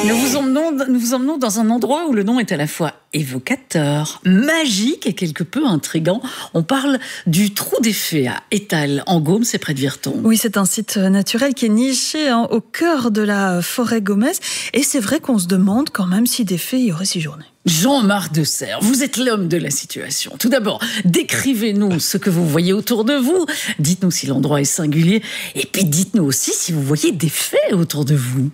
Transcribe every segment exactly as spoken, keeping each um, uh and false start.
Nous vous emmenons, nous vous emmenons dans un endroit où le nom est à la fois évocateur, magique et quelque peu intrigant. On parle du Trou des Fées à Étals, en Gaume, c'est près de Virton. Oui, c'est un site naturel qui est niché hein, au cœur de la forêt gaumaise. Et c'est vrai qu'on se demande quand même si des fées y auraient séjourné. Jean-Marc de Serres, vous êtes l'homme de la situation. Tout d'abord, décrivez-nous ce que vous voyez autour de vous. Dites-nous si l'endroit est singulier. Et puis dites-nous aussi si vous voyez des fées autour de vous.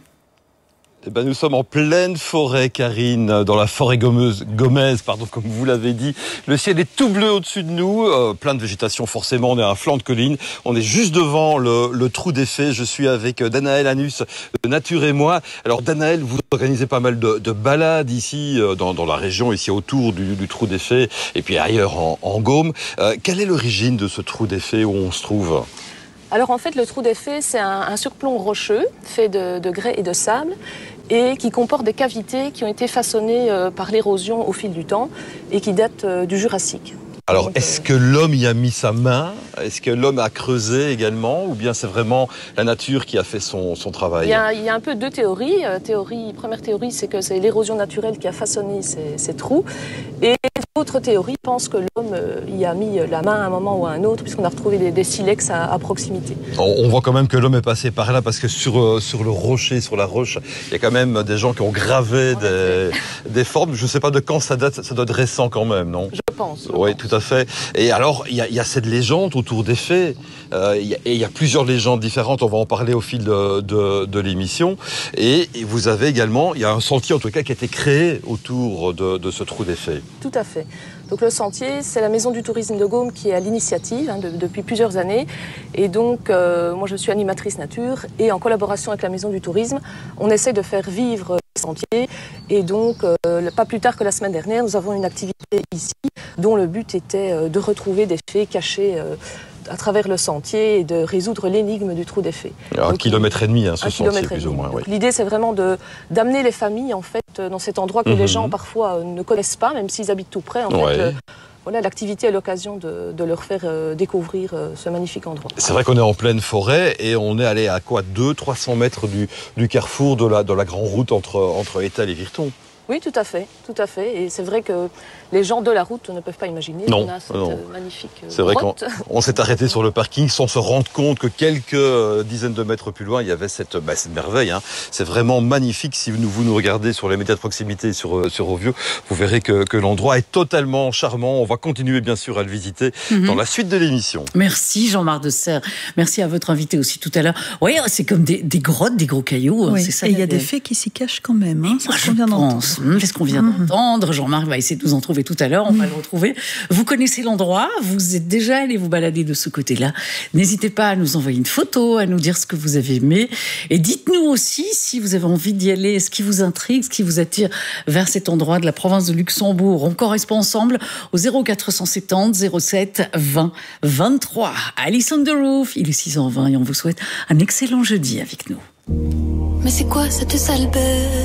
Eh ben, nous sommes en pleine forêt, Karine, dans la forêt gommeuse, gaumaise, pardon, comme vous l'avez dit. Le ciel est tout bleu au-dessus de nous, euh, plein de végétation forcément, on est à un flanc de colline. On est juste devant le, le Trou des Fées. Je suis avec Danaël Anus de Nature et moi. Alors Danaël, vous organisez pas mal de, de balades ici, euh, dans, dans la région, ici autour du, du Trou des Fées, et puis ailleurs en, en Gaume. Euh, quelle est l'origine de ce Trou des Fées où on se trouve ? Alors en fait, le Trou des Fées, c'est un, un surplomb rocheux fait de, de grès et de sable et qui comporte des cavités qui ont été façonnées euh, par l'érosion au fil du temps et qui datent euh, du Jurassique. Alors, Donc, est-ce euh... que l'homme y a mis sa main ? Est-ce que l'homme a creusé également ? Ou bien c'est vraiment la nature qui a fait son, son travail ? il y, a, il y a un peu deux théories. Euh, théorie, première théorie, c'est que c'est l'érosion naturelle qui a façonné ces, ces trous. Et l'autre théorie pense que l'homme euh, y a mis la main à un moment ou à un autre, puisqu'on a retrouvé des, des silex à, à proximité. On, on voit quand même que l'homme est passé par là, parce que sur, euh, sur le rocher, sur la roche, il y a quand même des gens qui ont gravé des, des formes. Je ne sais pas de quand ça date, ça doit être récent quand même, non ? Je pense. Je oui, pense. tout à fait. Et alors, il y a, il y a cette légende autour des fées. Euh, il y a, et il y a plusieurs légendes différentes. On va en parler au fil de, de, de l'émission. Et, et vous avez également, il y a un sentier en tout cas qui a été créé autour de, de ce Trou des Fées. Tout à fait. Donc le sentier, c'est la Maison du Tourisme de Gaume qui est à l'initiative hein, de, depuis plusieurs années. Et donc, euh, moi je suis animatrice nature et en collaboration avec la Maison du Tourisme, on essaie de faire vivre le sentier. Et donc, euh, pas plus tard que la semaine dernière, nous avons une activité ici dont le but était euh, de retrouver des fées cachées euh, à travers le sentier et de résoudre l'énigme du Trou des Fées. Alors, un kilomètre et demi, hein, ce sentier, plus ou moins. Oui. L'idée, c'est vraiment de, d'amener les familles en fait, dans cet endroit que mm-hmm. les gens parfois euh, ne connaissent pas, même s'ils habitent tout près. En ouais. fait, euh, voilà, l'activité est l'occasion de, de leur faire euh, découvrir euh, ce magnifique endroit. C'est vrai qu'on est en pleine forêt et on est allé à quoi deux à trois cents mètres du, du carrefour de la, de la grande route entre, entre Étals et Virton. Oui, tout à fait, tout à fait. Et c'est vrai que les gens de la route ne peuvent pas imaginer non, qu'on a cette non. magnifique C'est vrai grotte. qu'on on s'est arrêté sur le parking sans se rendre compte que quelques euh, dizaines de mètres plus loin, il y avait cette, bah, cette merveille. Hein. C'est vraiment magnifique. Si vous, vous nous regardez sur les médias de proximité sur, sur Rovio, vous verrez que, que l'endroit est totalement charmant. On va continuer bien sûr à le visiter mm-hmm. dans la suite de l'émission. Merci Jean-Marc de Serres. Merci à votre invité aussi tout à l'heure. Oui, c'est comme des, des grottes, des gros cailloux. Oui, c'est ça. Et il y a des fées qui s'y cachent quand même. Hein, c'est ce qu'on vient d'entendre. C'est ce qu'on vient d'entendre. Entendre. Jean-Marc va essayer de nous en trouver tout à l'heure, on va le retrouver. Vous connaissez l'endroit, vous êtes déjà allé vous balader de ce côté-là. N'hésitez pas à nous envoyer une photo, à nous dire ce que vous avez aimé. Et dites-nous aussi si vous avez envie d'y aller, ce qui vous intrigue, ce qui vous attire vers cet endroit de la province de Luxembourg. On correspond ensemble au zéro quatre cent soixante-dix zéro sept vingt vingt-trois. Alice on the Roof, il est six heures vingt et on vous souhaite un excellent jeudi avec nous. Mais c'est quoi cette sale bête ?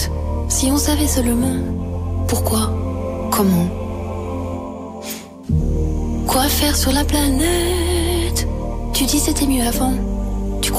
Si on savait seulement pourquoi, comment, quoi faire sur la planète. Tu dis c'était mieux avant, tu crois ?